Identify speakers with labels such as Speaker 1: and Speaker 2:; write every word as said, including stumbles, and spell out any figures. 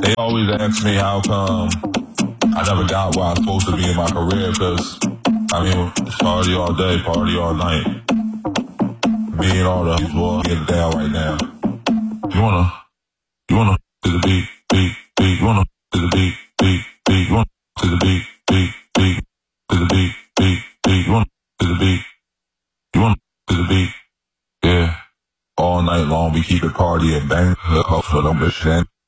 Speaker 1: They always ask me how come I never got where I'm supposed to be in my career, cause, I mean, it's party all day, party all night. Me and all the people getting down right now. You wanna, you wanna to the beat, beat, beat, you wanna to the beat, beat, beat, you wanna to the beat, beat, beat, to the beat, beat, beat, you wanna to the beat, you wanna to the beat, yeah. All night long we keep it party and bang, up for them bitch.